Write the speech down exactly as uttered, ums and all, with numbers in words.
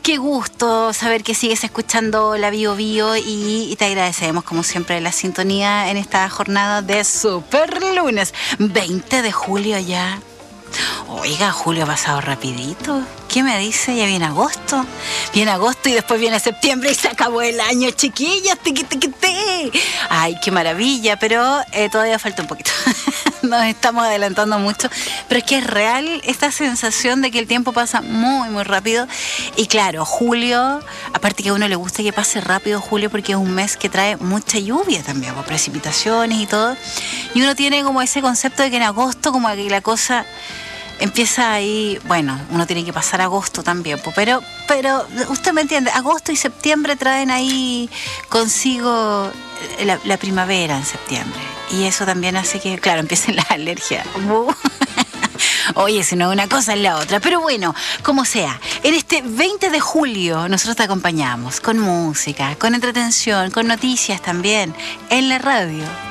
Qué gusto saber que sigues escuchando la Bio Bio y, y te agradecemos como siempre la sintonía en esta jornada de Super Lunes, veinte de julio ya. Oiga, julio ha pasado rapidito. ¿Qué me dice? Ya viene agosto. Viene agosto y después viene septiembre y se acabó el año, chiquillas. Tiqui, tiqui, tiqui. Ay, qué maravilla, pero eh, todavía falta un poquito. Nos estamos adelantando mucho, pero es que es real esta sensación de que el tiempo pasa muy, muy rápido. Y claro, julio, aparte que a uno le gusta que pase rápido julio porque es un mes que trae mucha lluvia también, pues, precipitaciones y todo. Y uno tiene como ese concepto de que en agosto como que la cosa empieza ahí, bueno, uno tiene que pasar agosto también, pues, pero, pero usted me entiende, agosto y septiembre traen ahí consigo la, la primavera en septiembre. Y eso también hace que, claro, empiecen las alergias. Oye, si no una cosa es la otra. Pero bueno, como sea, en este veinte de julio nosotros te acompañamos con música, con entretención, con noticias también, en la radio.